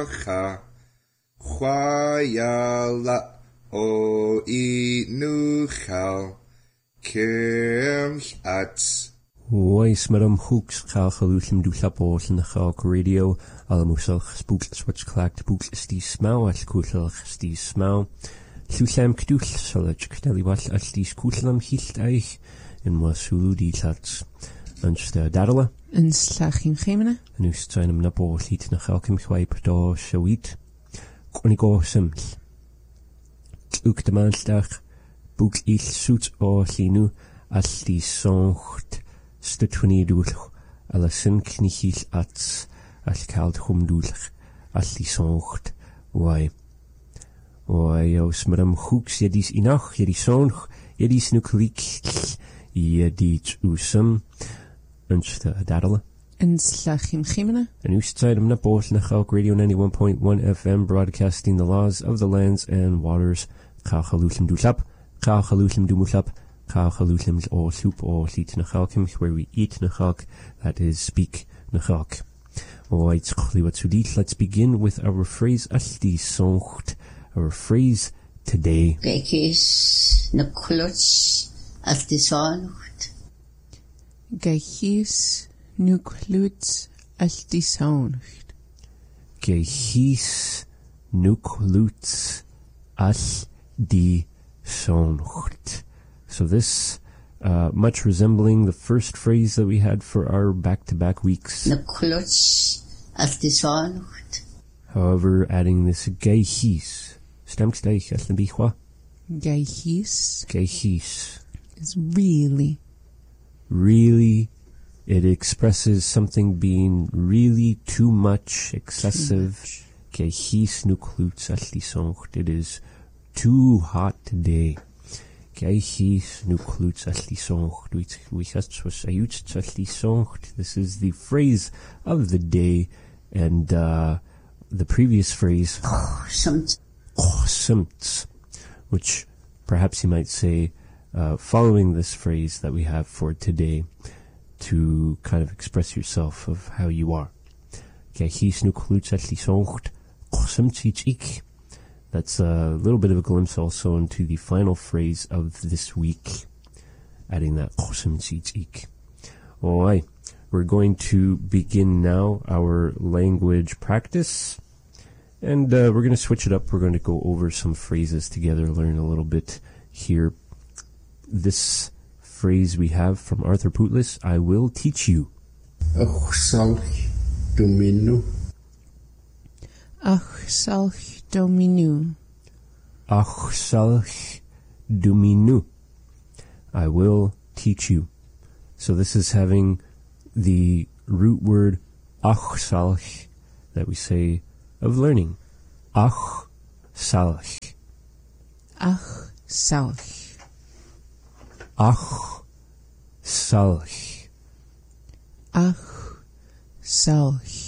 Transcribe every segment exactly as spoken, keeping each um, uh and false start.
Bracha Chwayala O Inuchal Kem Hats Weis maram hooks chalchaluchim dulapol in the chalk radio alamusach spook switch clacked book stie smau as kuchel stie smau Lusam kdul solach kteliwal as die skulam hilt eich in wasulu die tats Unsta dadala en slachim gemene en us tsainem na bol hit na chalkim chwaip do shawit konigo sims ook de maandag boek il suit o linu as die songt stutwni dwlch ala sin knichil ats as kald chum dwlch as die songt wai wai os maram hooks jedis inach jedis sonch jedis nuklik jedis usum unsta dadala en slachim gemene and ustsaidim na bol na chalk radio ninety-one point one F M broadcasting the laws of the lands and waters Chachaluchim dulap Chachaluchim dumulap Chachaluchim o soup o lit na chalkim where we eat na chalk, that is speak na chalk. Alright, let's begin with our phrase asli soncht, our phrase today. Gekis na kluts asli soncht. Gehis nu kluts asli soncht. Gehis nu kluts asli soncht. So this, uh, much resembling the first phrase that we had for our back-to-back weeks. However, adding this gehis. Stammt gleich, as the bichwa. Gehis. Gehis. Is really. Really, it expresses something being really too much, excessive. Gehis nu kluts asli soncht. It is too hot today. Gehis nu kluts asli soncht. This is the phrase of the day, and uh, the previous phrase, which perhaps you might say, uh, following this phrase that we have for today, to kind of express yourself of how you are. Gehis nu kluts asli soncht. That's a little bit of a glimpse also into the final phrase of this week, adding that qosem tzitzik. Alright, we're going to begin now our language practice, and uh, we're going to switch it up. We're going to go over some phrases together, learn a little bit here. This phrase we have from Arthur Putlis, I will teach you. Ach salch dominu. Ach salch dominu. Ach salch dominu. I will teach you. So this is having the root word ach salch that we say of learning. Ach salch. Ach salch. Ach salch. Ach salch.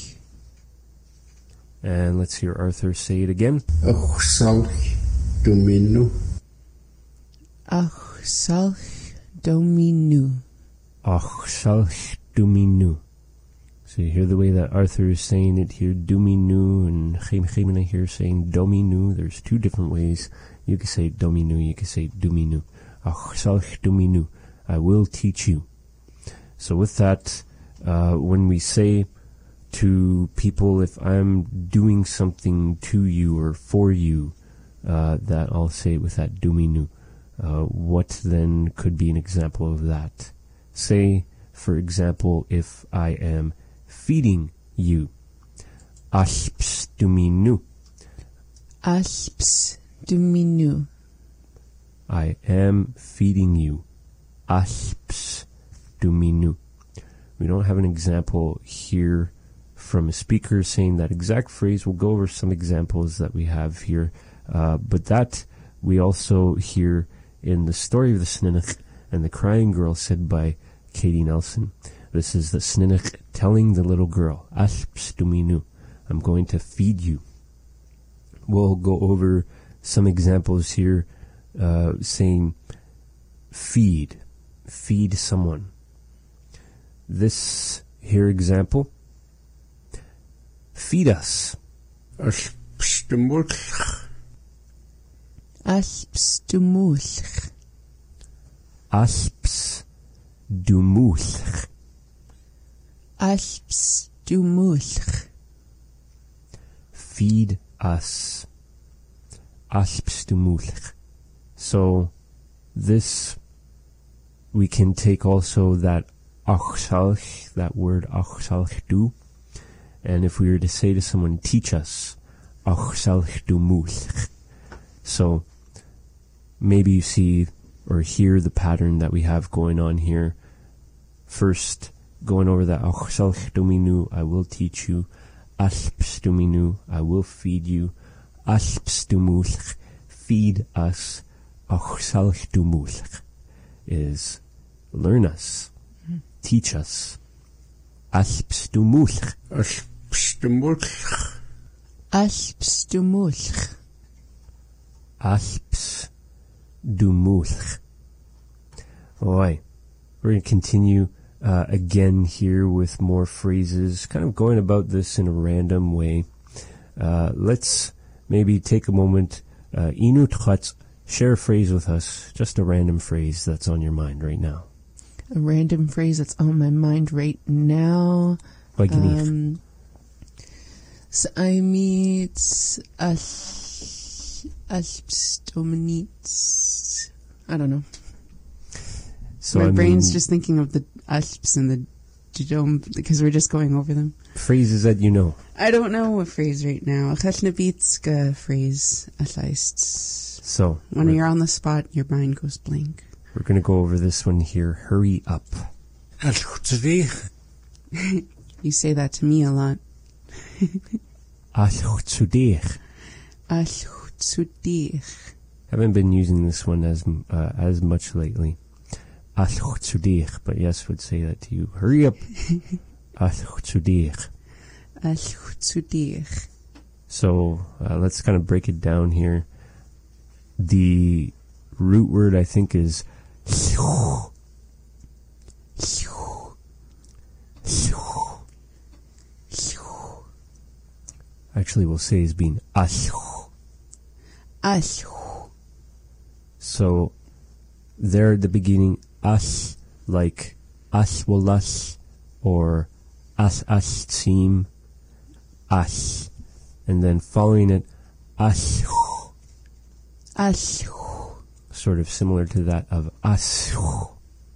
And let's hear Arthur say it again. Ach salch dominu. Ach salch dominu. Ach salch dominu. So you hear the way that Arthur is saying it here, dominu, and Chaim Chaimina here saying dominu. There's two different ways. You can say dominu, you can say dominu. Ach salch dominu. I will teach you. So with that, uh, when we say to people, if I'm doing something to you or for you, uh, that I'll say it with that dominu. Uh, what then could be an example of that? Say, for example, if I am feeding you. Asps dominu. Asps dominu. I am feeding you. Asps dominu. We don't have an example here from a speaker saying that exact phrase. We'll go over some examples that we have here. Uh, but that we also hear in the story of the Sninach and the crying girl said by Katie Nelson. This is the Sninach telling the little girl, Asps dominu, I'm going to feed you. We'll go over some examples here uh, saying feed, feed someone. This here example, feed us. Alpstumulch. Alpstumulch. Alps dumulch. Alpstumulch. Feed us. Alpstumulch. So this, we can take also that achsalch, that word achsalch du, and if we were to say to someone, teach us, achsalch du mulch. So maybe you see or hear the pattern that we have going on here. First, going over that achsalch dominu, I will teach you. Alps dominu, I will feed you. Alps dumulch, feed us. Achsalch dumulch is learn us, mm. teach us. Alps dumulch. Alpstumulch. Alpstumulch. Alps dumulch. Alright, we're going to continue uh, again here with more phrases, kind of going about this in a random way. Uh, let's maybe take a moment. Uh, Inu tchatz, share a phrase with us, just a random phrase that's on your mind right now. A random phrase that's on my mind right now. Um, so I meet Alpsdominites. I don't know. So my I brain's mean, just thinking of the Alps and the Dome because we're just going over them. Phrases that you know. I don't know a phrase right now. A chetnabitska phrase, at least. So when you're on the spot, your mind goes blank. We're going to go over this one here. Hurry up. You say that to me a lot. Alchutzudir. Alchutzudir. Haven't been using this one as uh, as much lately. Alchutzudir, but yes, would say that to you. Hurry up. Alchutzudir. Alchutzudir. So uh, let's kind of break it down here. The root word, I think, is actually we'll say is being ashu. Ashu. So there at the beginning, as, like aswalas or as as team, as, and then following it, ashu. Ashu. Sort of similar to that of ashu.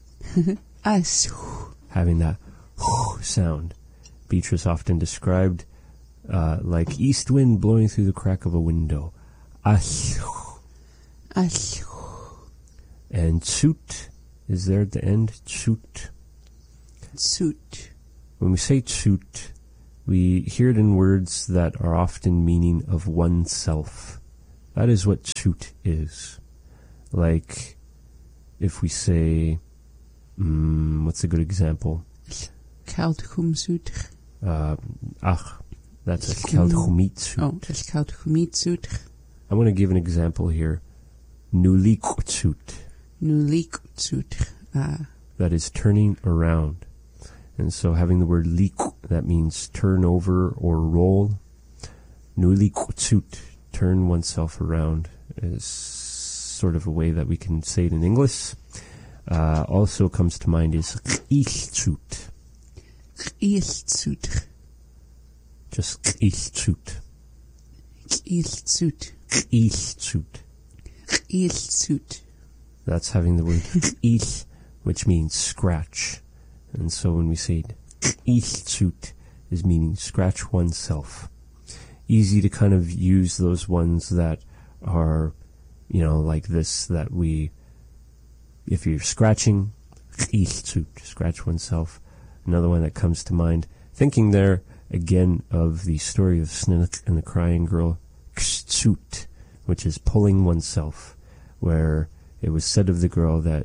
Ashu. Having that sound. Beatrice often described uh, like east wind blowing through the crack of a window. Ashu. Ashu. And tsut is there at the end. Tsut. Tsut. When we say tsut, we hear it in words that are often meaning of oneself. That is what tsut is. Like, if we say, um, what's a good example? Keldchumsut. Uh, ach, that's a keldchumitsut. Oh, that's keldchumitsut. I want to give an example here. Nuliksut. Nuliksut. Ah. That is turning around. And so having the word lik, that means turn over or roll. Nuliksut, turn oneself around, is sort of a way that we can say it in English. Uh, also comes to mind is k'iltsut. K'iltsut. Just k'iltsut. K'iltsut. K'iltsut. K'iltsut. That's having the word k'il, which means scratch. And so when we say k'iltsut, is meaning scratch oneself. Easy to kind of use those ones that are, you know, like this, that we, if you're scratching, scratch oneself. Another one that comes to mind, thinking there again of the story of Sninik and the crying girl, which is pulling oneself, where it was said of the girl that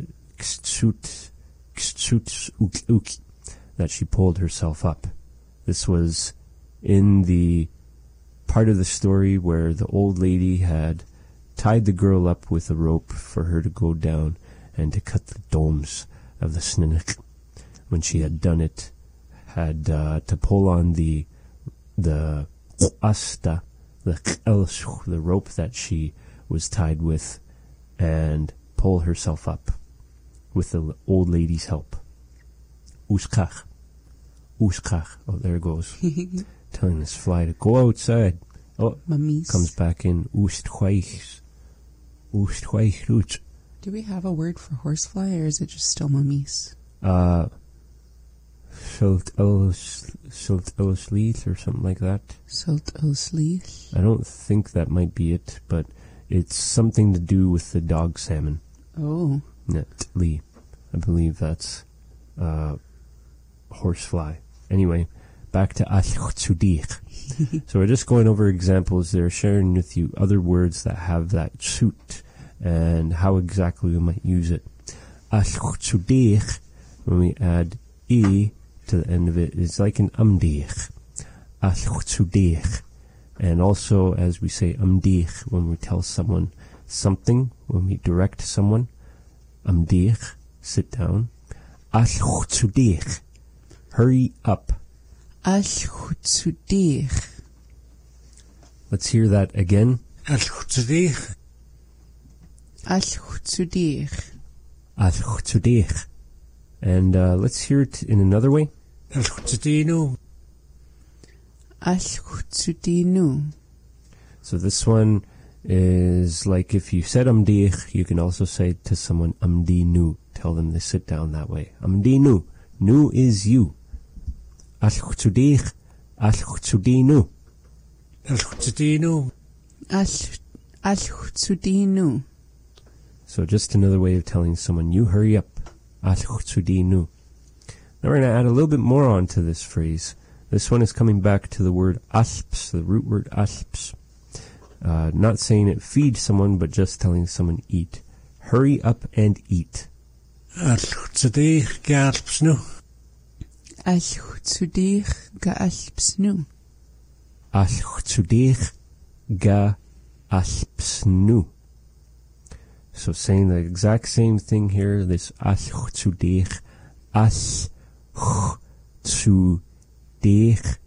that she pulled herself up. This was in the part of the story where the old lady had tied the girl up with a rope for her to go down and to cut the domes of the Sninik. When she had done it, had uh, to pull on the the asta, the the rope that she was tied with, and pull herself up with the old lady's help. Uskach. Uskach. Oh, there it goes. Telling this fly to go outside. Oh, Mummies. Comes back in. Oosthuis. Oosthuis. Do we have a word for horsefly, or is it just still mummies? Uh, Sult Sleeth or something like that. Sult Sleeth? I don't think that might be it, but it's something to do with the dog salmon. Oh. Lee. I believe that's uh, horsefly. Anyway, back to Ashchudich. So we're just going over examples there, sharing with you other words that have that chut and how exactly we might use it. Ashchudich, when we add e to the end of it, is like an umdich. Ashchudich. And also, as we say umdich when we tell someone something, when we direct someone, umdich, sit down. Ashchudich, hurry up. Ashchudich. Let's hear that again. Ashchudich. Ashchudich. Ashchudich. And uh, let's hear it in another way. Ashchudinu. Ashchudinu. So this one is like if you said umdich, you can also say to someone umdinu. Tell them to sit down that way. Umdinu. Nu is you. Ashchudich. Ashchudinu. Ashchudinu. Ashchudinu. So just another way of telling someone, you hurry up. Ashchudinu. Now we're going to add a little bit more onto this phrase. This one is coming back to the word asps, the root word asps. Uh, not saying it feed someone, but just telling someone eat. Hurry up and eat. Ashchudich gaspsnu. Ashchudich gaspsnu. Ashchudich gaspsnu. So saying the exact same thing here, this ashchudich, ashchudich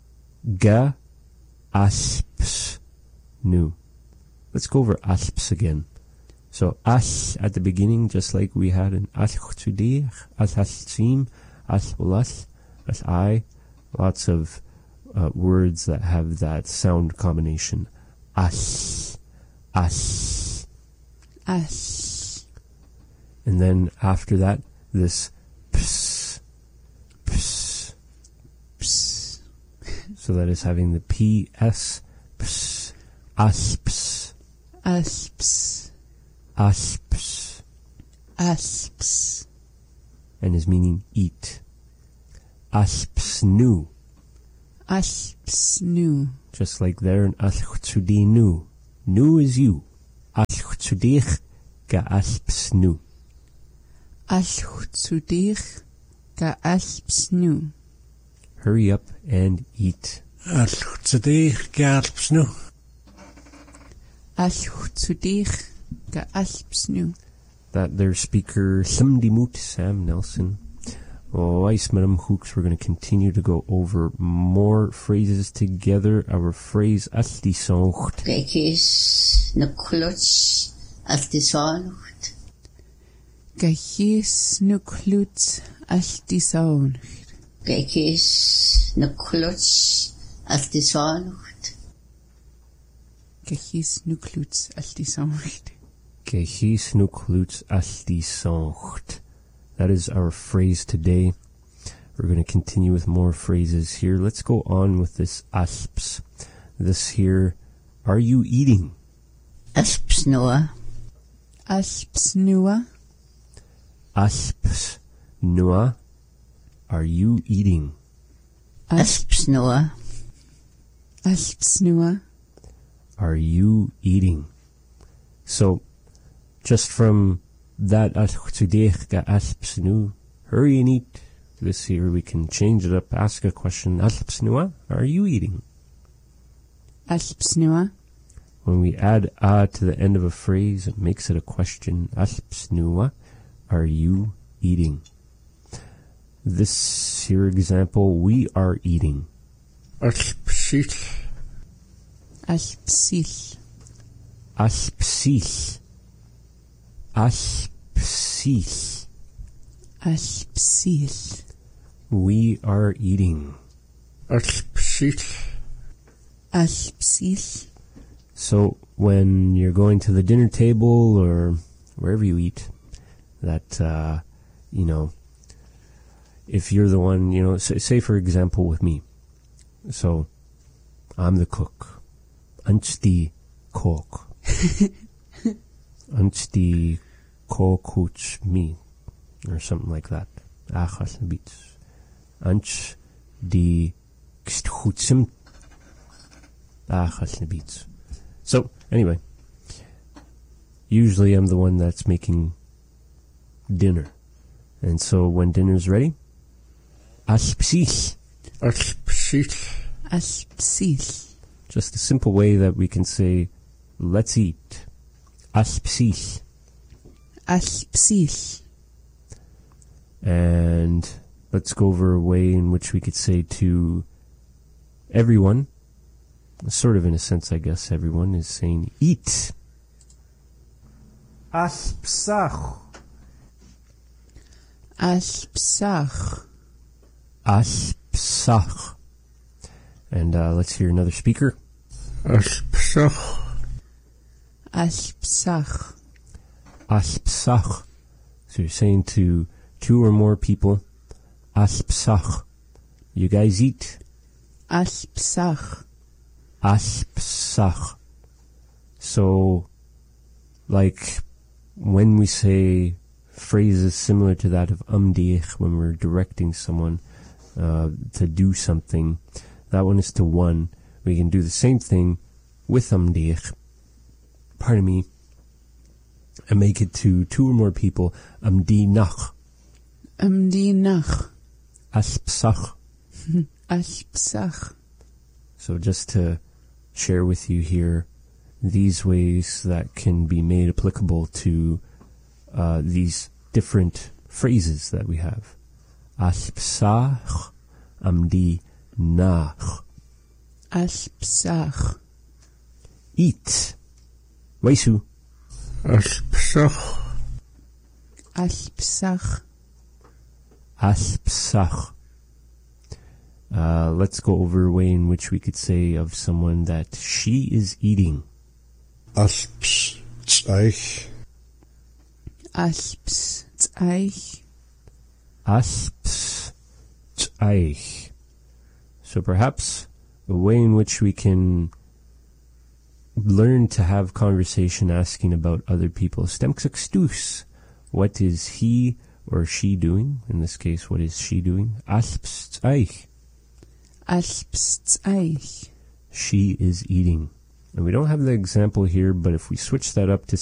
gaspsnu. Let's go over asps again. So ash at the beginning, just like we had in ashchudich, ashachim, ashulash, as I, lots of uh, words that have that sound combination. Ash, ash, ash. And then after that, this ps, ps, Ps. so that is having the P, S, ps, asps, Asps. asps, Asps. and is meaning eat. Aspsnu. Aspsnu. Just like there in ashchudinu. Nu is you. Ashchudich gaaspsnu. Ashchudich gaaspsnu. Hurry up and eat. Ashchudich gaspsnu. Ashchudich gaaspsnu. That their speaker, Simdimut Sam Nelson. Oh, Ice Madam Hooks, we're going to continue to go over more phrases together. Our phrase, Astisoncht. Gekis na kluts astisoncht. Gachis nu kluts astisoncht. Gekis na kluts astisoncht. Gachis nu kluts astisoncht. Gehis nu kluts astisoncht. That is our phrase today. We're going to continue with more phrases here. Let's go on with this asps. This here, are you eating? Aspsnoa. Aspsnua. Asps nua, are you eating? Aspsnoa. Aspsnua. Are you eating? So, just from that ashchudich gaaspsnu, hurry and eat. This here we can change it up, ask a question. Aspsnua, are you eating? Aspsnua. When we add a to the end of a phrase, it makes it a question. Aspsnua, are you eating? This here example, we are eating. Ashpshit. Alpsil. Alpsil. Alpsil. Alpsil. We are eating. Alpsil. Alpsil. So when you're going to the dinner table or wherever you eat, that, uh, you know, if you're the one, you know, say, say for example with me. So I'm the cook. Ants die kok. Ants die kokuch me. Or something like that. Achas beats. Ants die kstchutsim. Achas beats. So, anyway, usually I'm the one that's making dinner. And so when dinner's ready, alpsil. Alpsil. Alpsil. Just a simple way that we can say, let's eat. Alpsil. Alpsil. And let's go over a way in which we could say to everyone, sort of in a sense, I guess, everyone is saying, eat. Alpsach. Alpsach. Alpsach. And uh, let's hear another speaker. Alpsach. Alpsach. Alpsach. So you're saying to two or more people, Alpsach. You guys eat. Alpsach. Alpsach. So, like, when we say phrases similar to that of umdiich, when we're directing someone uh, to do something, that one is to one. We can do the same thing with umdiich, pardon me, and make it to two or more people, umdinach. Umdinach. Alpsach. Alpsach. So just to share with you here these ways that can be made applicable to uh, these different phrases that we have. Alpsach, amdi nach. Alpsach. Eat. Waisu. Alpsach. Alpsach. Alpsach. Uh, let's go over a way in which we could say of someone that she is eating. Alpsach. Alpsach. Alpsach. So perhaps a way in which we can learn to have conversation asking about other people. Stemkstus. What is he or she doing? In this case, what is she doing? Alpsach. Alpsach. She is eating. And we don't have the example here, but if we switch that up to